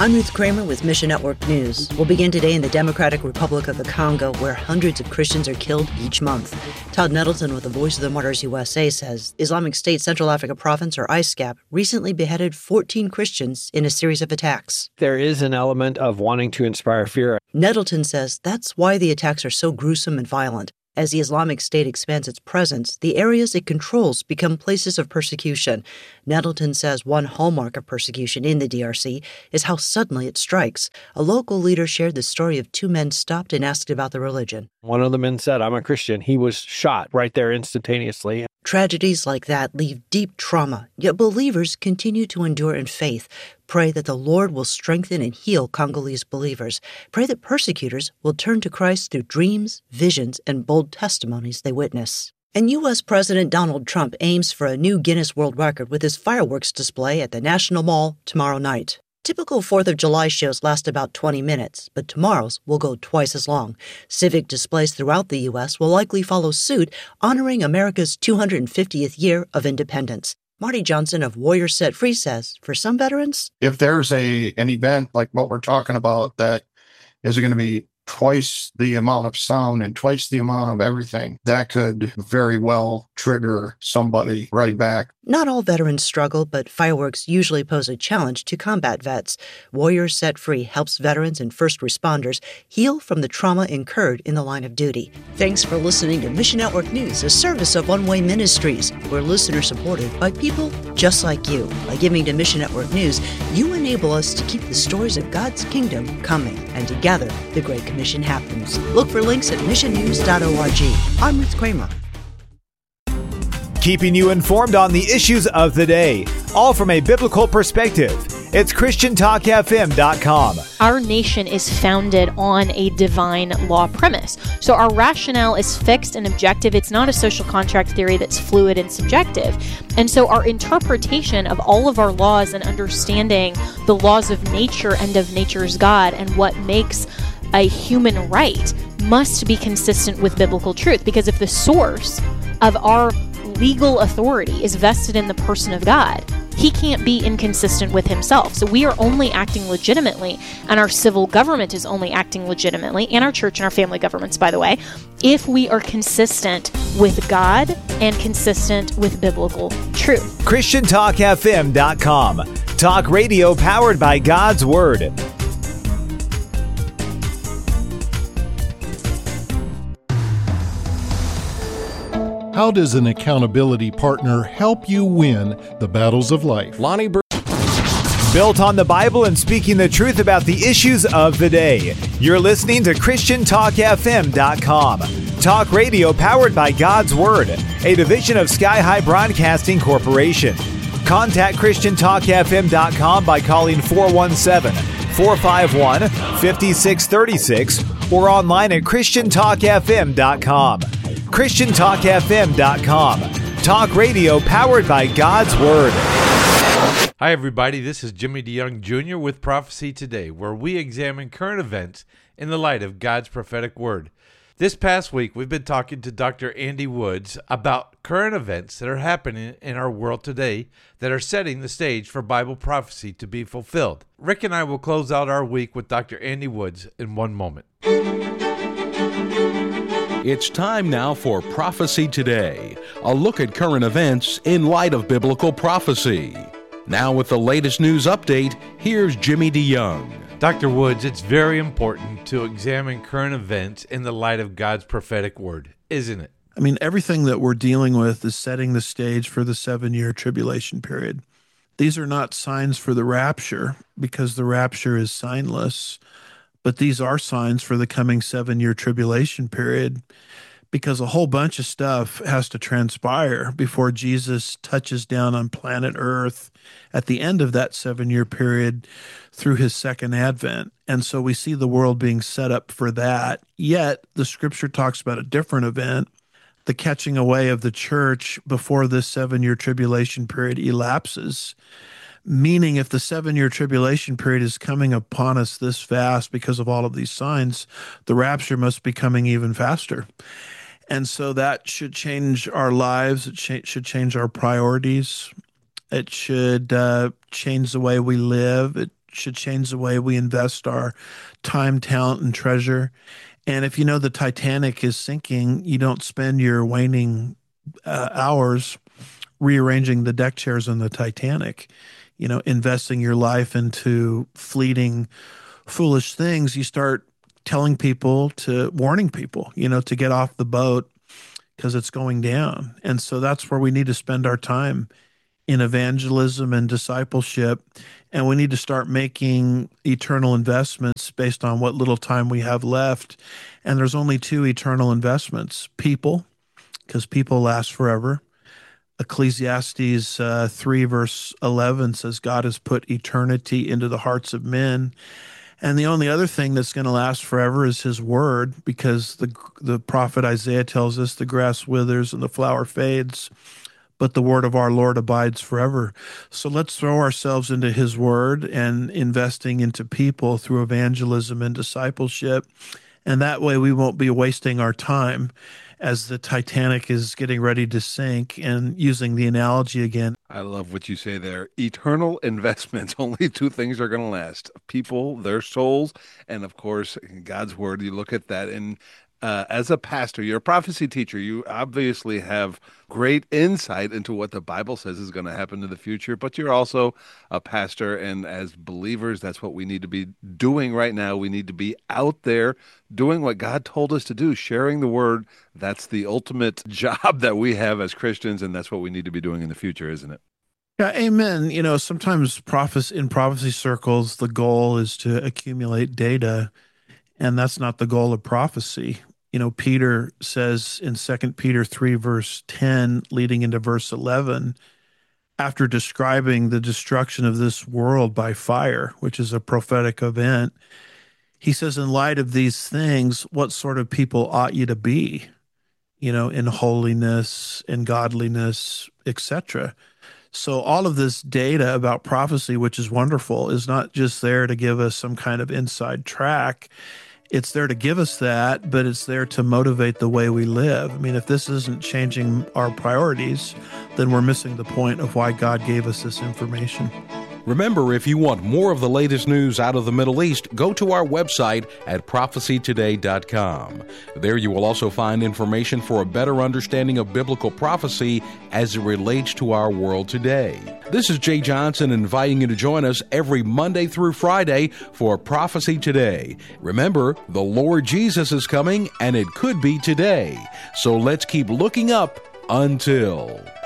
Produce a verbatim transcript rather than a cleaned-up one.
I'm Ruth Kramer with Mission Network News. We'll begin today in the Democratic Republic of the Congo, where hundreds of Christians are killed each month. Todd Nettleton with the Voice of the Martyrs U S A says Islamic State Central Africa Province, or I S C A P, recently beheaded fourteen Christians in a series of attacks. There is an element of wanting to inspire fear. Nettleton says that's why the attacks are so gruesome and violent. As the Islamic State expands its presence, the areas it controls become places of persecution. Nettleton says one hallmark of persecution in the D R C is how suddenly it strikes. A local leader shared the story of two men stopped and asked about the religion. One of the men said, "I'm a Christian." He was shot right there instantaneously. Tragedies like that leave deep trauma, yet believers continue to endure in faith. Pray that the Lord will strengthen and heal Congolese believers. Pray that persecutors will turn to Christ through dreams, visions, and bold testimonies they witness. And U S President Donald Trump aims for a new Guinness World Record with his fireworks display at the National Mall tomorrow night. Typical fourth of July shows last about twenty minutes, but tomorrow's will go twice as long. Civic displays throughout the U S will likely follow suit, honoring America's two hundred fiftieth year of independence. Marty Johnson of Warriors Set Free says, for some veterans, if there's a an event like what we're talking about that is going to be twice the amount of sound and twice the amount of everything, that could very well trigger somebody right back. Not all veterans struggle, but fireworks usually pose a challenge to combat vets. Warriors Set Free helps veterans and first responders heal from the trauma incurred in the line of duty. Thanks for listening to Mission Network News, a service of One Way Ministries. We're listener-supported by people just like you. By giving to Mission Network News, you enable us to keep the stories of God's kingdom coming, and together, the Great Commission happens. Look for links at mission news dot org. I'm Ruth Kramer. Keeping you informed on the issues of the day, all from a biblical perspective. It's Christian Talk F M dot com. Our nation is founded on a divine law premise. So our rationale is fixed and objective. It's not a social contract theory that's fluid and subjective. And so our interpretation of all of our laws and understanding the laws of nature and of nature's God and what makes a human right must be consistent with biblical truth. Because if the source of our legal authority is vested in the person of God, he can't be inconsistent with himself. So we are only acting legitimately, and our civil government is only acting legitimately, and our church and our family governments, by the way, if we are consistent with God and consistent with biblical truth. Christian Talk F M dot com. Talk radio powered by God's Word. How does an accountability partner help you win the battles of life? Lonnie Bur- Built on the Bible and speaking the truth about the issues of the day. You're listening to Christian Talk F M dot com. Talk radio powered by God's Word, a division of Sky High Broadcasting Corporation. Contact Christian Talk F M dot com by calling four one seven, four five one, five six three six or online at Christian Talk F M dot com. Christian Talk F M dot com. Talk radio powered by God's Word. Hi, everybody. This is Jimmy DeYoung Junior with Prophecy Today, where we examine current events in the light of God's prophetic word. This past week, we've been talking to Doctor Andy Woods about current events that are happening in our world today that are setting the stage for Bible prophecy to be fulfilled. Rick and I will close out our week with Doctor Andy Woods in one moment. It's time now for Prophecy Today, a look at current events in light of biblical prophecy. Now with the latest news update, here's Jimmy DeYoung. Doctor Woods, it's very important to examine current events in the light of God's prophetic word, isn't it? I mean, everything that we're dealing with is setting the stage for the seven-year tribulation period. These are not signs for the rapture, because the rapture is signless. But these are signs for the coming seven-year tribulation period, because a whole bunch of stuff has to transpire before Jesus touches down on planet Earth at the end of that seven-year period through his second advent. And so we see the world being set up for that. Yet the scripture talks about a different event, the catching away of the church before this seven-year tribulation period elapses. Meaning, if the seven-year tribulation period is coming upon us this fast because of all of these signs, the rapture must be coming even faster. And so that should change our lives. It sh- should change our priorities. It should uh, change the way we live. It should change the way we invest our time, talent, and treasure. And if you know the Titanic is sinking, you don't spend your waning uh, hours rearranging the deck chairs on the Titanic, you know, investing your life into fleeting, foolish things. You start telling people to, warning people, you know, to get off the boat because it's going down. And so that's where we need to spend our time, in evangelism and discipleship. And we need to start making eternal investments based on what little time we have left. And there's only two eternal investments: people, because people last forever. Ecclesiastes uh, three, verse eleven says, God has put eternity into the hearts of men. And the only other thing that's going to last forever is his word, because the the prophet Isaiah tells us the grass withers and the flower fades, but the word of our Lord abides forever. So let's throw ourselves into his word and investing into people through evangelism and discipleship. And that way we won't be wasting our time as the Titanic is getting ready to sink. And using the analogy again, I love what you say there. Eternal investments. Only two things are going to last: people, their souls, and of course, God's word. You look at that, and uh, as a pastor, you're a prophecy teacher. You obviously have great insight into what the Bible says is going to happen in the future, but you're also a pastor, and as believers, that's what we need to be doing right now. We need to be out there doing what God told us to do, sharing the word. That's the ultimate job that we have as Christians, and that's what we need to be doing in the future, isn't it? Yeah, amen. You know, sometimes prophecy, in prophecy circles, the goal is to accumulate data, and that's not the goal of prophecy. You know, Peter says in Second Peter three, verse ten, leading into verse eleven, after describing the destruction of this world by fire, which is a prophetic event, he says, in light of these things, what sort of people ought you to be, you know, in holiness, in godliness, et cetera. So all of this data about prophecy, which is wonderful, is not just there to give us some kind of inside track. It's there to give us that, but it's there to motivate the way we live. I mean, if this isn't changing our priorities, then we're missing the point of why God gave us this information. Remember, if you want more of the latest news out of the Middle East, go to our website at prophecy today dot com. There you will also find information for a better understanding of biblical prophecy as it relates to our world today. This is Jay Johnson inviting you to join us every Monday through Friday for Prophecy Today. Remember, the Lord Jesus is coming, and it could be today. So let's keep looking up until...